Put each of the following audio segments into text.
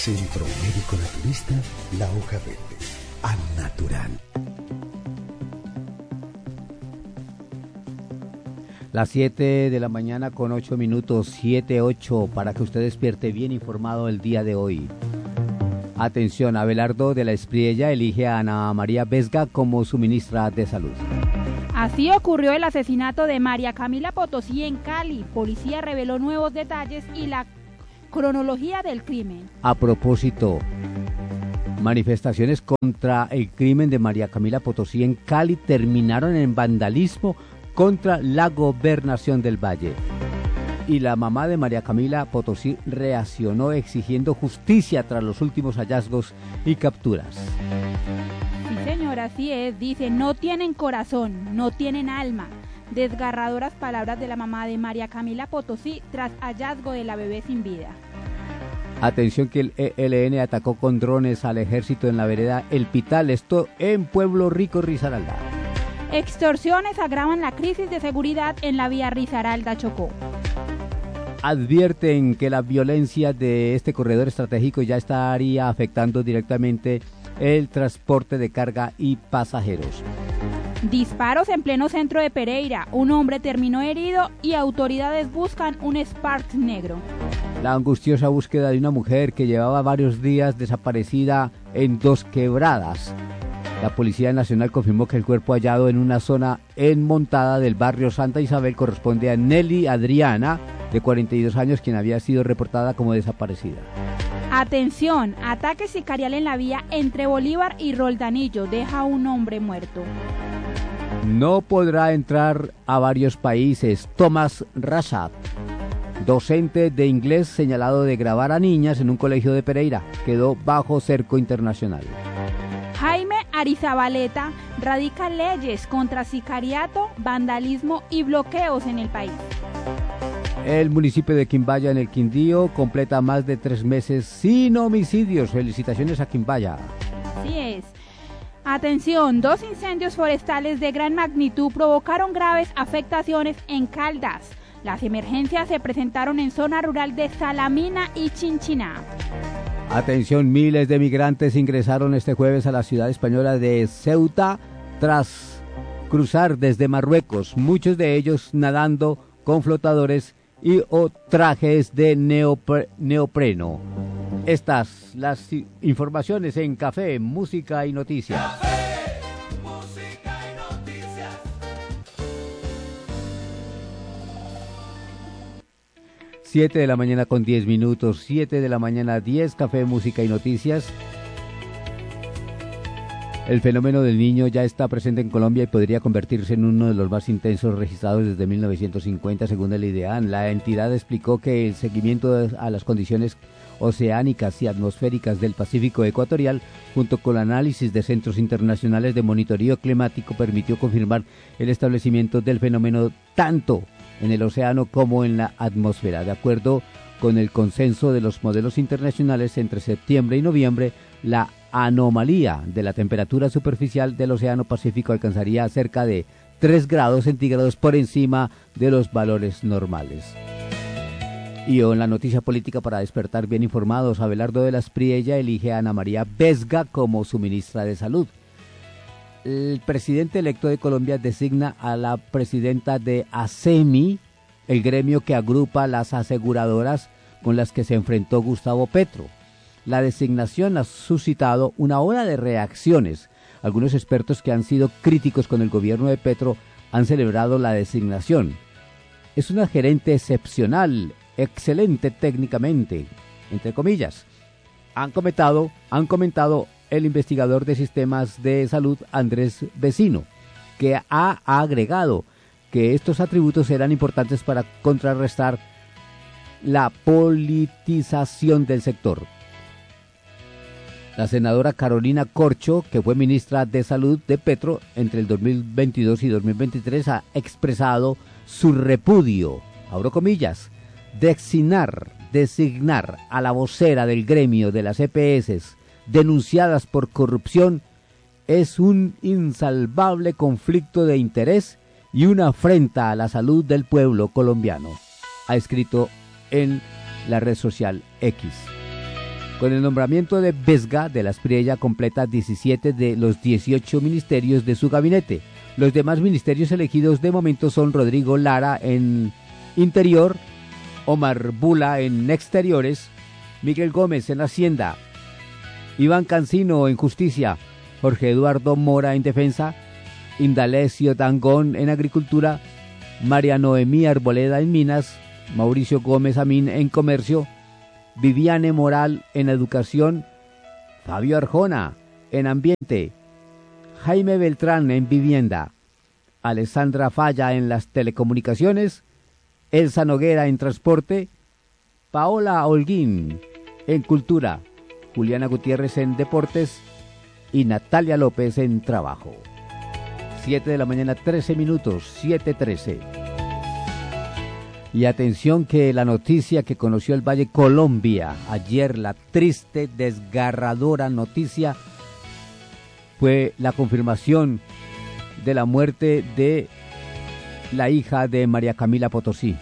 Centro Médico Naturista La Hoja Verde. Al natural. Las 7 de la mañana con 8 minutos, 7:08, para que usted despierte bien informado el día de hoy. Atención, Abelardo de la Espriella elige a Ana María Vesga como su ministra de Salud. Así ocurrió el asesinato de María Camila Potosí en Cali. Policía reveló nuevos detalles y la cronología del crimen. A propósito, manifestaciones contra el crimen de María Camila Potosí en Cali terminaron en vandalismo contra la gobernación del Valle. Y la mamá de María Camila Potosí reaccionó exigiendo justicia tras los últimos hallazgos y capturas. Sí, señora, así es. Dice, no tienen corazón, no tienen alma. Desgarradoras palabras de la mamá de María Camila Potosí tras hallazgo de la bebé sin vida. Atención que el ELN atacó con drones al ejército en la vereda El Pital, esto en Pueblo Rico, Risaralda. Extorsiones agravan la crisis de seguridad en la vía Risaralda-Chocó. Advierten que la violencia de este corredor estratégico ya estaría afectando directamente el transporte de carga y pasajeros. Disparos en pleno centro de Pereira. Un hombre terminó herido y autoridades buscan un Spark negro. La angustiosa búsqueda de una mujer que llevaba varios días desaparecida en Dos Quebradas. La Policía Nacional confirmó que el cuerpo hallado en una zona enmontada del barrio Santa Isabel corresponde a Nelly Adriana, de 42 años, quien había sido reportada como desaparecida. Atención, ataque sicarial en la vía entre Bolívar y Roldanillo, deja a un hombre muerto. No podrá entrar a varios países. Thomas Rashad, docente de inglés señalado de grabar a niñas en un colegio de Pereira, quedó bajo cerco internacional. Jaime Arizabaleta radica leyes contra sicariato, vandalismo y bloqueos en el país. El municipio de Quimbaya, en el Quindío, completa más de 3 meses sin homicidios. Felicitaciones a Quimbaya. Así es. Atención, 2 incendios forestales de gran magnitud provocaron graves afectaciones en Caldas. Las emergencias se presentaron en zona rural de Salamina y Chinchiná. Atención, miles de migrantes ingresaron este jueves a la ciudad española de Ceuta tras cruzar desde Marruecos, muchos de ellos nadando con flotadores y o trajes de neopreno. Estas las informaciones en Café, Música y Noticias. Café, Música y Noticias. 7 de la mañana con 10 minutos, 7 de la mañana 10, Café, Música y Noticias. El fenómeno del Niño ya está presente en Colombia y podría convertirse en uno de los más intensos registrados desde 1950, según el IDEAN. La entidad explicó que el seguimiento a las condiciones oceánicas y atmosféricas del Pacífico ecuatorial, junto con el análisis de centros internacionales de monitoreo climático, permitió confirmar el establecimiento del fenómeno tanto en el océano como en la atmósfera. De acuerdo con el consenso de los modelos internacionales, entre septiembre y noviembre, la anomalía de la temperatura superficial del Océano Pacífico alcanzaría cerca de 3 grados centígrados por encima de los valores normales. Y en la noticia política, para despertar bien informados, Abelardo de la Espriella elige a Ana María Vesga como su ministra de Salud. El presidente electo de Colombia designa a la presidenta de ASEMI, el gremio que agrupa las aseguradoras con las que se enfrentó Gustavo Petro. La designación ha suscitado una ola de reacciones. Algunos expertos que han sido críticos con el gobierno de Petro han celebrado la designación. Es una gerente excepcional, excelente técnicamente, entre comillas. Han comentado el investigador de sistemas de salud Andrés Vecino, que ha agregado que estos atributos eran importantes para contrarrestar la politización del sector. La senadora Carolina Corcho, que fue ministra de Salud de Petro entre el 2022 y 2023, ha expresado su repudio, abro comillas, designar a la vocera del gremio de las EPS denunciadas por corrupción es un insalvable conflicto de interés y una afrenta a la salud del pueblo colombiano, ha escrito en la red social X. Con el nombramiento de Vesga de la Espriella completa 17 de los 18 ministerios de su gabinete. Los demás ministerios elegidos de momento son Rodrigo Lara en Interior, Omar Bula en Exteriores, Miguel Gómez en Hacienda, Iván Cancino en Justicia, Jorge Eduardo Mora en Defensa, Indalecio Dangón en Agricultura, María Noemí Arboleda en Minas, Mauricio Gómez Amín en Comercio, Viviane Moral en Educación, Fabio Arjona en Ambiente, Jaime Beltrán en Vivienda, Alessandra Falla en las Telecomunicaciones, Elsa Noguera en Transporte, Paola Holguín en Cultura, Juliana Gutiérrez en Deportes y Natalia López en Trabajo. 7 de la mañana, 13 minutos, 7:13. Y atención que la noticia que conoció el Valle Colombia ayer, la triste, desgarradora noticia, fue la confirmación de la muerte de la hija de María Camila Potosí.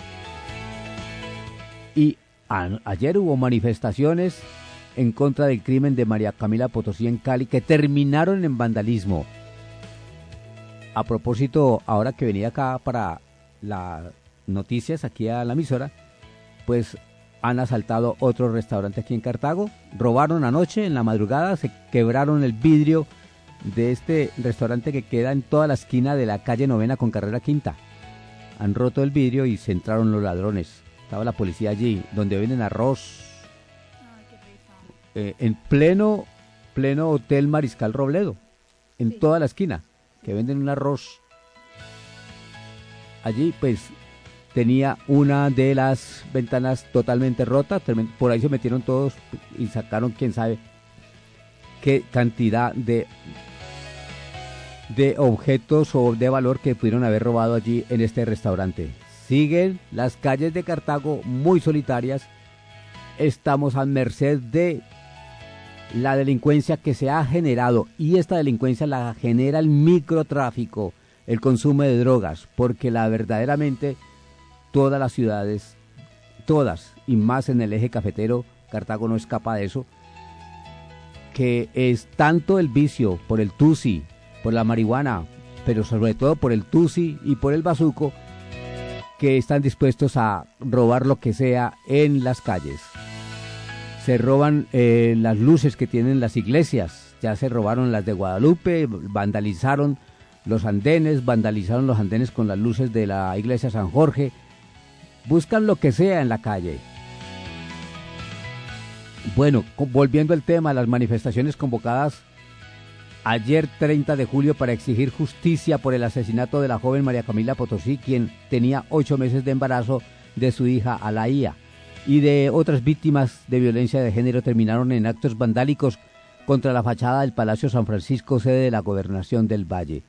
Y ayer hubo manifestaciones en contra del crimen de María Camila Potosí en Cali que terminaron en vandalismo. A propósito, ahora que venía acá para las noticias, aquí a la emisora, pues han asaltado otro restaurante aquí en Cartago. Robaron anoche, en la madrugada, se quebraron el vidrio de este restaurante que queda en toda la esquina de la calle Novena con Carrera Quinta. Han roto el vidrio y se entraron los ladrones. Estaba la policía allí, donde venden arroz. En pleno Hotel Mariscal Robledo, en toda la esquina, que venden un arroz. Allí pues tenía una de las ventanas totalmente rota, por ahí se metieron todos y sacaron quién sabe qué cantidad de objetos o de valor que pudieron haber robado allí en este restaurante. Siguen las calles de Cartago muy solitarias. Estamos a merced de la delincuencia que se ha generado, y esta delincuencia la genera el microtráfico, el consumo de drogas, porque verdaderamente todas las ciudades, todas, y más en el eje cafetero, Cartago no escapa de eso, que es tanto el vicio por el tusi, por la marihuana, pero sobre todo por el tusi y por el bazuco, que están dispuestos a robar lo que sea en las calles. Se roban las luces que tienen las iglesias, ya se robaron las de Guadalupe, vandalizaron los andenes con las luces de la iglesia San Jorge, buscan lo que sea en la calle. Bueno, volviendo al tema, las manifestaciones convocadas ayer 30 de julio para exigir justicia por el asesinato de la joven María Camila Potosí, quien tenía 8 meses de embarazo de su hija Alaía, y de otras víctimas de violencia de género, terminaron en actos vandálicos contra la fachada del Palacio San Francisco, sede de la Gobernación del Valle.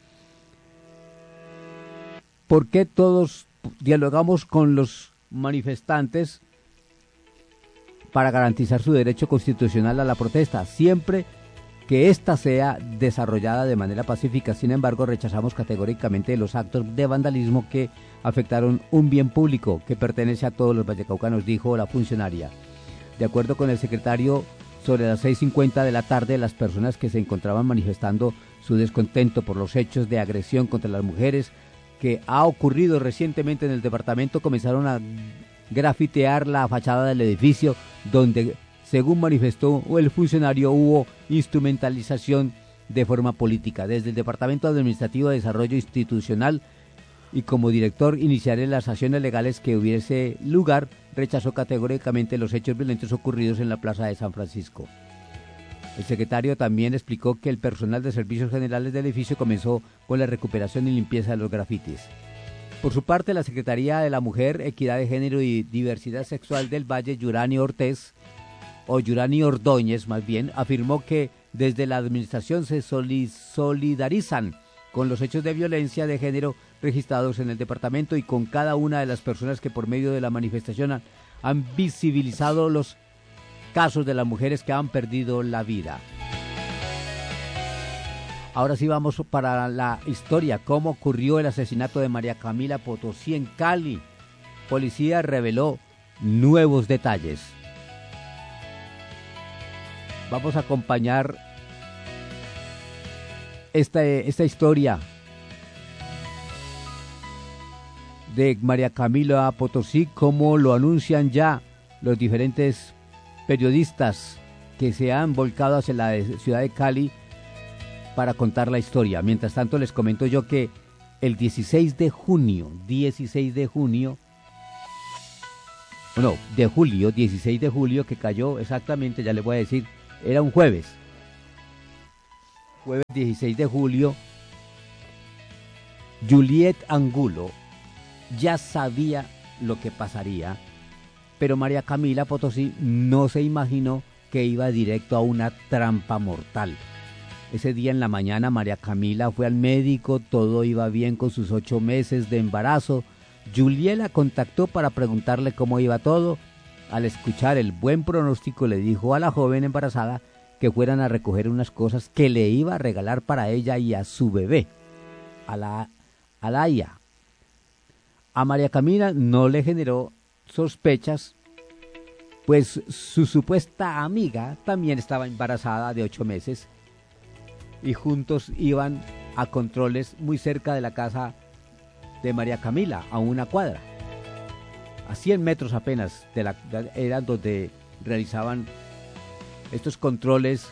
¿Por qué todos dialogamos con los manifestantes para garantizar su derecho constitucional a la protesta, siempre que ésta sea desarrollada de manera pacífica? Sin embargo, rechazamos categóricamente los actos de vandalismo que afectaron un bien público que pertenece a todos los vallecaucanos, dijo la funcionaria. De acuerdo con el secretario, sobre las 6:50 de la tarde, las personas que se encontraban manifestando su descontento por los hechos de agresión contra las mujeres que ha ocurrido recientemente en el departamento comenzaron a grafitear la fachada del edificio, donde, según manifestó el funcionario, hubo instrumentalización de forma política. Desde el Departamento Administrativo de Desarrollo Institucional y como director iniciaré las acciones legales que hubiese lugar, rechazó categóricamente los hechos violentos ocurridos en la Plaza de San Francisco. El secretario también explicó que el personal de servicios generales del edificio comenzó con la recuperación y limpieza de los grafitis. Por su parte, la Secretaría de la Mujer, Equidad de Género y Diversidad Sexual del Valle, Yurani Ordóñez más bien, afirmó que desde la administración se solidarizan con los hechos de violencia de género registrados en el departamento y con cada una de las personas que por medio de la manifestación han visibilizado los casos de las mujeres que han perdido la vida. Ahora sí vamos para la historia, cómo ocurrió el asesinato de María Camila Potosí en Cali. Policía reveló nuevos detalles. vamos a acompañar esta historia de María Camila Potosí, como lo anuncian ya los diferentes periodistas que se han volcado hacia la ciudad de Cali para contar la historia. Mientras tanto, les comento yo que el 16 de julio, 16 de julio, que cayó exactamente, ya les voy a decir, era un jueves 16 de julio, Juliet Angulo ya sabía lo que pasaría, pero María Camila Potosí no se imaginó que iba directo a una trampa mortal. Ese día en la mañana María Camila fue al médico, todo iba bien con sus 8 meses de embarazo. Juliet la contactó para preguntarle cómo iba todo. Al escuchar el buen pronóstico le dijo a la joven embarazada que fueran a recoger unas cosas que le iba a regalar para ella y a su bebé, a Laia. A María Camila no le generó sospechas, pues su supuesta amiga también estaba embarazada de 8 meses y juntos iban a controles muy cerca de la casa de María Camila, a una cuadra. A 100 metros apenas eran donde realizaban estos controles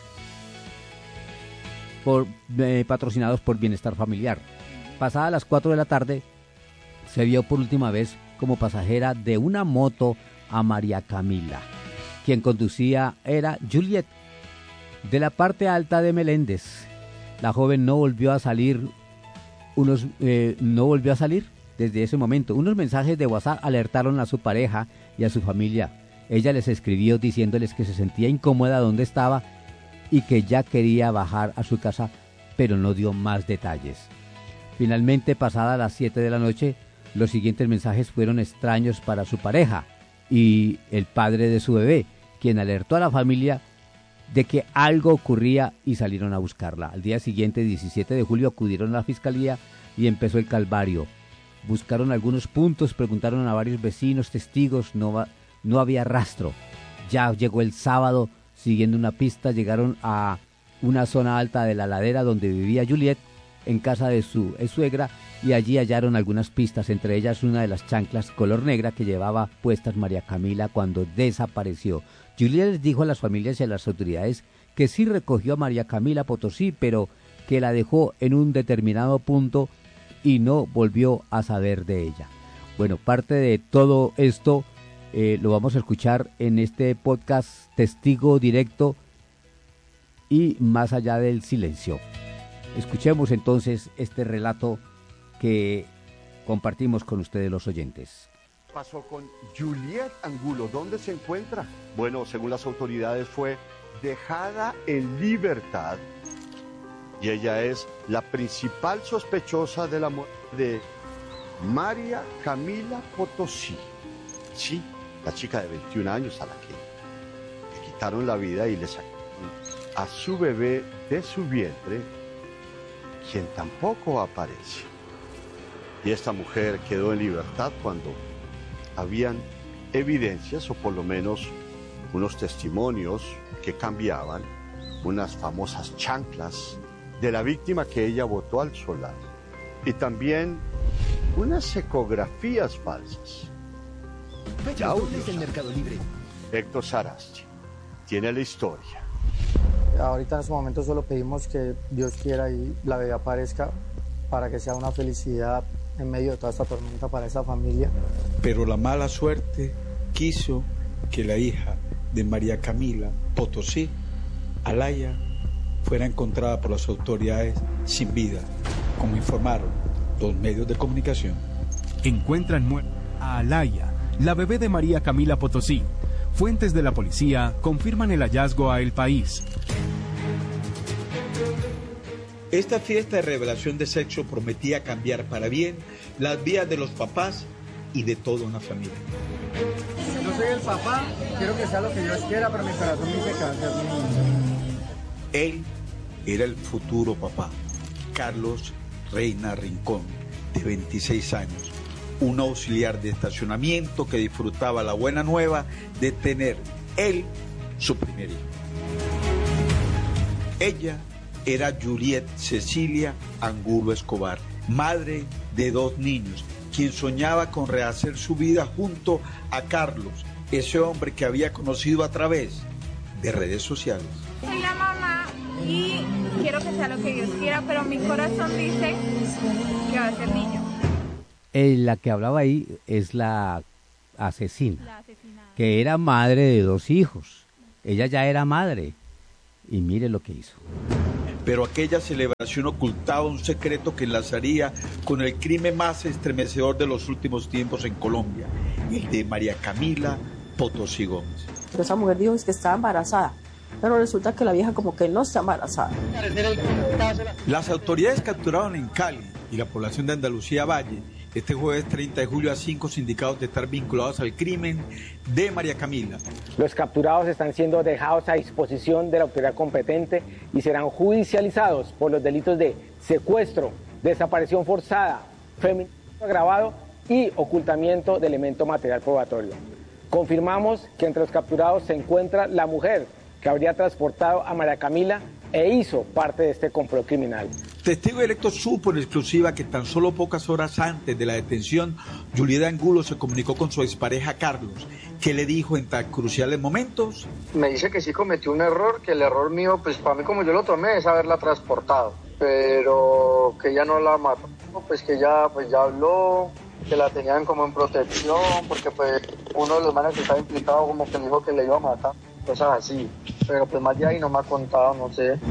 patrocinados por Bienestar Familiar. Pasadas las 4 de la tarde, se vio por última vez como pasajera de una moto a María Camila. Quien conducía era Juliet, de la parte alta de Meléndez. La joven no volvió a salir desde ese momento. Unos mensajes de WhatsApp alertaron a su pareja y a su familia. Ella les escribió diciéndoles que se sentía incómoda donde estaba y que ya quería bajar a su casa, pero no dio más detalles. Finalmente, pasadas las 7 de la noche, los siguientes mensajes fueron extraños para su pareja y el padre de su bebé, quien alertó a la familia de que algo ocurría y salieron a buscarla. Al día siguiente, 17 de julio, acudieron a la fiscalía y empezó el calvario. Buscaron algunos puntos, preguntaron a varios vecinos, testigos, no había rastro. Ya llegó el sábado, siguiendo una pista, llegaron a una zona alta de la ladera donde vivía Juliet, en casa de su suegra, y allí hallaron algunas pistas, entre ellas una de las chanclas color negra que llevaba puestas María Camila cuando desapareció. Juliet les dijo a las familias y a las autoridades que sí recogió a María Camila Potosí, pero que la dejó en un determinado punto y no volvió a saber de ella. Bueno, parte de todo esto lo vamos a escuchar en este podcast Testigo Directo y Más allá del silencio. Escuchemos entonces este relato que compartimos con ustedes los oyentes. Pasó con Juliet Angulo. ¿Dónde se encuentra? Bueno, según las autoridades fue dejada en libertad y ella es la principal sospechosa de la muerte de María Camila Potosí. Sí, la chica de 21 años a la que le quitaron la vida y le sacaron a su bebé de su vientre, quien tampoco aparece. Y esta mujer quedó en libertad cuando habían evidencias, o por lo menos unos testimonios que cambiaban, unas famosas chanclas de la víctima que ella botó al solar, y también unas ecografías falsas. Ya en Mercado Libre. Héctor Sarasti tiene la historia. Ahorita en este momento solo pedimos que Dios quiera y la bebé aparezca para que sea una felicidad en medio de toda esta tormenta para esa familia. Pero la mala suerte quiso que la hija de María Camila Potosí, Alaya, fuera encontrada por las autoridades sin vida, como informaron los medios de comunicación. Encuentran muerta a Alaya, la bebé de María Camila Potosí. Fuentes de la policía confirman el hallazgo a El País. Esta fiesta de revelación de sexo prometía cambiar para bien las vidas de los papás y de toda una familia. Yo soy el papá, quiero que sea lo que Dios quiera, pero mi corazón me dice que va a ser mi niño. Él era el futuro papá, Carlos Reina Rincón, de 26 años, un auxiliar de estacionamiento que disfrutaba la buena nueva de tener él su primer hijo. Ella era Juliet Cecilia Angulo Escobar, madre de 2 niños, quien soñaba con rehacer su vida junto a Carlos, ese hombre que había conocido a través de redes sociales. Soy la mamá y quiero que sea lo que Dios quiera, pero mi corazón dice que va a ser niño. La que hablaba ahí es la asesina, que era madre de 2 hijos. Ella ya era madre y mire lo que hizo. Pero aquella celebración ocultaba un secreto que enlazaría con el crimen más estremecedor de los últimos tiempos en Colombia, el de María Camila Potosí Gómez. Esa mujer dijo que estaba embarazada, pero resulta que la vieja como que no está embarazada. Las autoridades capturaron en Cali y la población de Andalucía Valle este jueves 30 de julio a 5 sindicados de estar vinculados al crimen de María Camila. Los capturados están siendo dejados a disposición de la autoridad competente y serán judicializados por los delitos de secuestro, desaparición forzada, feminicidio agravado y ocultamiento de elemento material probatorio. Confirmamos que entre los capturados se encuentra la mujer que habría transportado a María Camila e hizo parte de este complot criminal. Testigo directo supo en exclusiva que tan solo pocas horas antes de la detención, Juliet Angulo se comunicó con su expareja Carlos, que le dijo en tan cruciales momentos. Me dice que sí cometió un error, que el error mío, pues para mí como yo lo tomé, es haberla transportado, pero que ya no la mató, pues que ya habló, que la tenían como en protección, porque pues uno de los manes que estaba implicado como que le dijo que le iba a matar, cosas así, pero pues más de ahí no me ha contado, no sé.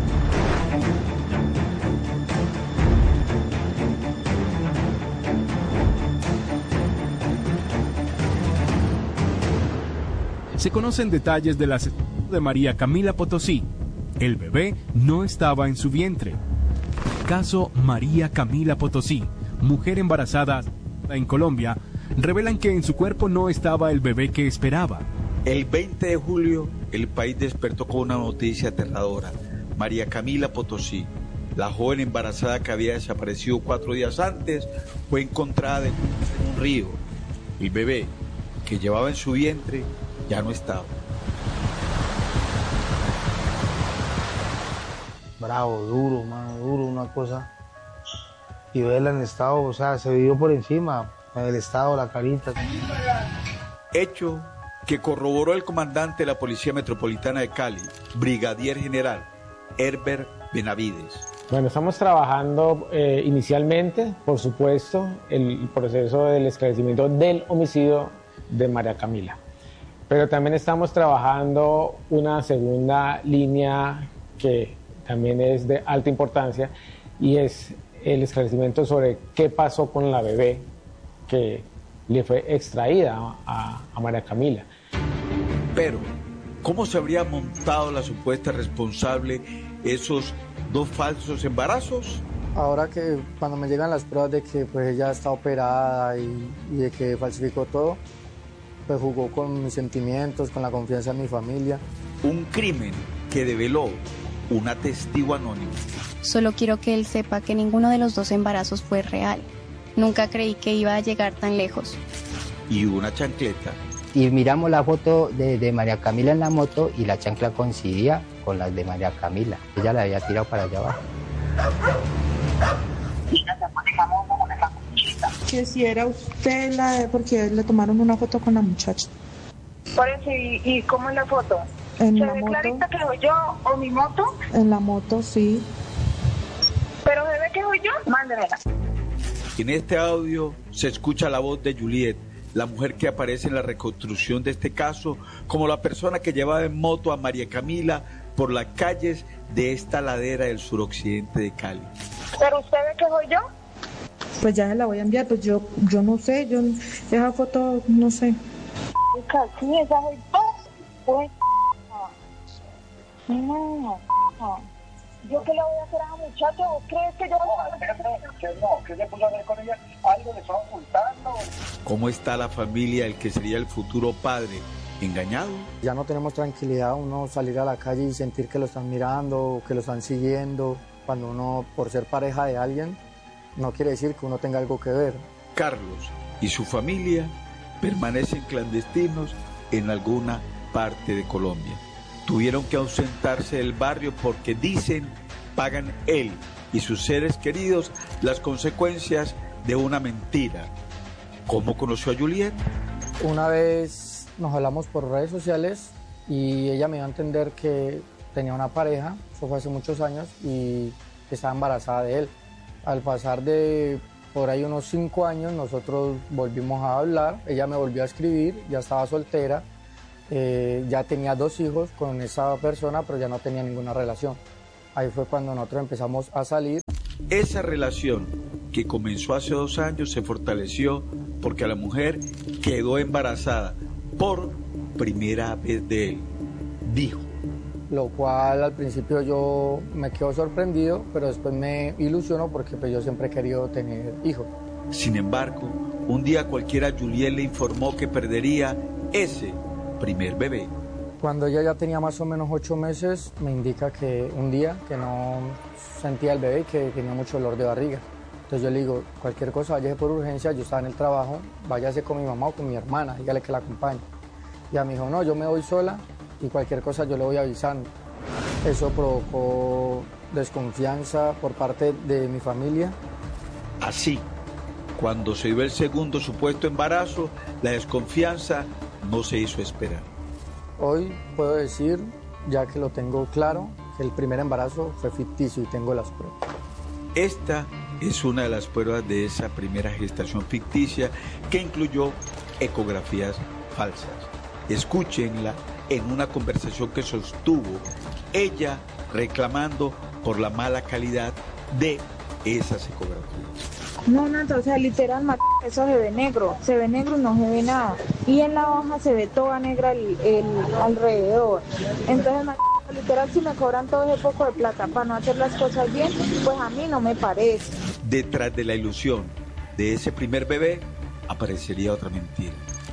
Se conocen detalles del asesinato de María Camila Potosí. El bebé no estaba en su vientre. Caso María Camila Potosí, mujer embarazada en Colombia, revelan que en su cuerpo no estaba el bebé que esperaba. El 20 de julio, el país despertó con una noticia aterradora. María Camila Potosí, la joven embarazada que había desaparecido 4 días antes, fue encontrada en un río. El bebé que llevaba en su vientre ya no estaba. Bravo, duro, mano, duro, una cosa. Y verla en estado, o sea, se vivió por encima, el estado, la carita. Hecho que corroboró el comandante de la Policía Metropolitana de Cali, Brigadier General Herbert Benavides. Bueno, estamos trabajando inicialmente, por supuesto, el proceso del esclarecimiento del homicidio de María Camila. Pero también estamos trabajando una segunda línea que también es de alta importancia y es el esclarecimiento sobre qué pasó con la bebé que le fue extraída a María Camila. Pero, ¿cómo se habría montado la supuesta responsable esos 2 falsos embarazos? Ahora que cuando me llegan las pruebas de que pues ella está operada y de que falsificó todo, pues jugó con mis sentimientos, con la confianza en mi familia. Un crimen que develó una testigo anónima. Solo quiero que él sepa que ninguno de los 2 embarazos fue real. Nunca creí que iba a llegar tan lejos. Y una chancleta. Y miramos la foto de María Camila en la moto y la chancla coincidía con las de María Camila. Ella la había tirado para allá abajo. Que si era usted porque le tomaron una foto con la muchacha. Por eso, ¿y cómo es la foto? En ¿Se la ve moto, clarita que soy yo o mi moto? En la moto, sí. ¿Pero se ve que soy yo? Mándemela. En este audio se escucha la voz de Juliet, la mujer que aparece en la reconstrucción de este caso como la persona que llevaba en moto a María Camila por las calles de esta ladera del suroccidente de Cali. ¿Pero usted ve que soy yo? Pues ya se la voy a enviar, pues yo no sé, esa foto no sé. Sí, esa soy yo. Pues, no. ¿Yo qué le voy a hacer a esa muchacha? ¿Vos crees que yo voy a hacer? ¿Qué se puso a hacer con ella? ¿Algo le estaba ocultando? ¿Cómo está la familia, el que sería el futuro padre, engañado? Ya no tenemos tranquilidad, uno salir a la calle y sentir que lo están mirando, que lo están siguiendo. Cuando uno, por ser pareja de alguien, no quiere decir que uno tenga algo que ver. Carlos y su familia permanecen clandestinos en alguna parte de Colombia. Tuvieron que ausentarse del barrio porque dicen pagan él y sus seres queridos las consecuencias de una mentira. ¿Cómo conoció a Juliet? Una vez nos hablamos por redes sociales y ella me dio a entender que tenía una pareja, eso fue hace muchos años, y estaba embarazada de él. Al pasar de por ahí unos 5 años nosotros volvimos a hablar, ella me volvió a escribir, ya estaba soltera, ya tenía 2 hijos con esa persona, pero ya no tenía ninguna relación. Ahí fue cuando nosotros empezamos a salir. Esa relación que comenzó hace 2 años se fortaleció porque la mujer quedó embarazada por primera vez de él, dijo. Lo cual al principio yo me quedo sorprendido, pero después me ilusionó porque pues, yo siempre he querido tener hijos. Sin embargo, un día cualquiera Juliet le informó que perdería ese primer bebé. Cuando ella ya tenía más o menos 8 meses, me indica que un día que no sentía el bebé y que tenía mucho dolor de barriga. Entonces yo le digo, cualquier cosa, váyase por urgencia, yo estaba en el trabajo, váyase con mi mamá o con mi hermana, dígale que la acompañe. Y ella me dijo, no, yo me voy sola y cualquier cosa yo le voy avisando. Eso provocó desconfianza por parte de mi familia. Así, cuando se dio el segundo supuesto embarazo, la desconfianza no se hizo esperar. Hoy puedo decir, ya que lo tengo claro, que el primer embarazo fue ficticio y tengo las pruebas. Esta es una de las pruebas de esa primera gestación ficticia que incluyó ecografías falsas. Escúchenla en una conversación que sostuvo ella reclamando por la mala calidad de esas ecografías. No, Nata, o sea, literal, eso se ve negro y no se ve nada. Y en la hoja se ve toda negra el alrededor. Entonces, literal, si me cobran todo ese poco de plata para no hacer las cosas bien, pues a mí no me parece. Detrás de la ilusión de ese primer bebé aparecería otra mentira.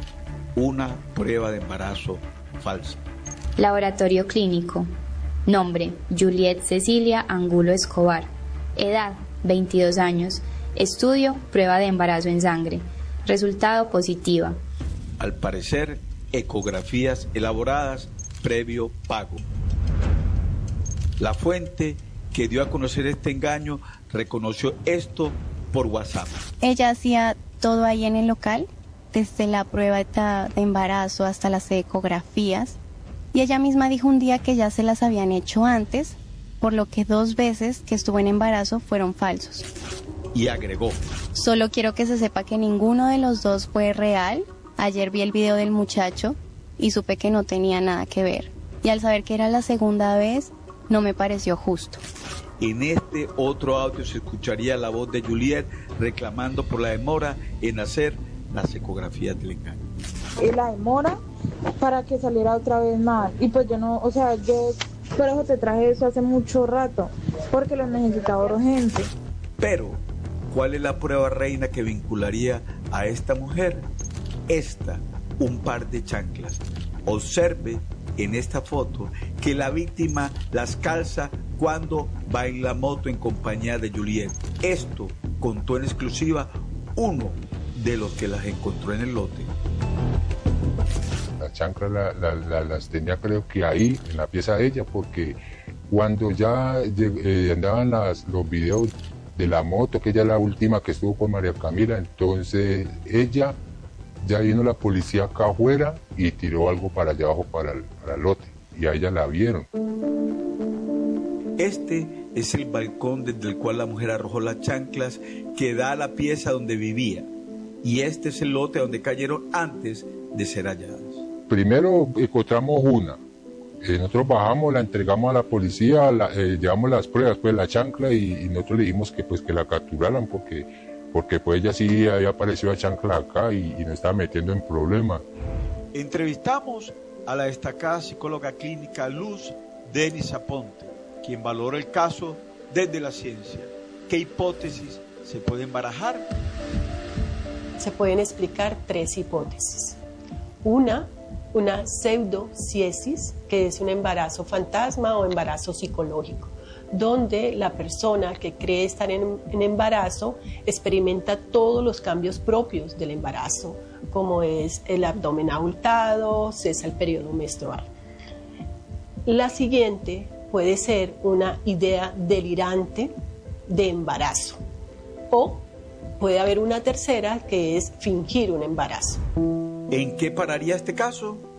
Una prueba de embarazo falsa. Laboratorio clínico. Nombre: Juliet Cecilia Angulo Escobar. Edad: 22 años. Estudio: prueba de embarazo en sangre. Resultado: positiva. Al parecer, ecografías elaboradas previo pago. La fuente que dio a conocer este engaño reconoció esto por WhatsApp. Ella hacía todo ahí en el local, desde la prueba de embarazo hasta las ecografías, y ella misma dijo un día que ya se las habían hecho antes, por lo que 2 veces que estuvo en embarazo fueron falsos. Y agregó: solo quiero que se sepa que ninguno de los 2 fue real. Ayer vi el video del muchacho y supe que no tenía nada que ver, y al saber que era la segunda vez, no me pareció justo. En este otro audio se escucharía la voz de Juliet reclamando por la demora en hacer las ecografías del engaño. Y la demora para que saliera otra vez mal. Y pues yo no, o sea, yo por eso te traje eso hace mucho rato, porque lo necesitaba urgente. Pero, ¿cuál es la prueba reina que vincularía a esta mujer? Un par de chanclas. Observe en esta foto que la víctima las calza cuando va en la moto en compañía de Juliet. Esto contó en exclusiva uno de los que las encontró en el lote. Las chanclas las tenía, creo que ahí en la pieza de ella, porque cuando ya andaban los videos de la moto, que ella es la última que estuvo con María Camila, entonces ella ya vino la policía acá afuera y tiró algo para allá abajo para el lote, y a ella la vieron. Este es el balcón desde el cual la mujer arrojó las chanclas que da a la pieza donde vivía, y este es el lote donde cayeron antes de ser halladas. Primero encontramos una, nosotros bajamos, la entregamos a la policía, llevamos las pruebas, pues la chancla, y nosotros le dijimos que pues que la capturaran porque pues ella sí había aparecido la chancla acá y nos estaba metiendo en problemas. Entrevistamos a la destacada psicóloga clínica Luz Denis Aponte, quien valora el caso desde la ciencia. ¿Qué hipótesis se pueden barajar? Se pueden explicar 3 hipótesis. Una pseudociesis, que es un embarazo fantasma o embarazo psicológico, donde la persona que cree estar en embarazo experimenta todos los cambios propios del embarazo, como es el abdomen abultado, cesa el periodo menstrual. La siguiente puede ser una idea delirante de embarazo, o puede haber una tercera que es fingir un embarazo. ¿En qué pararía este caso?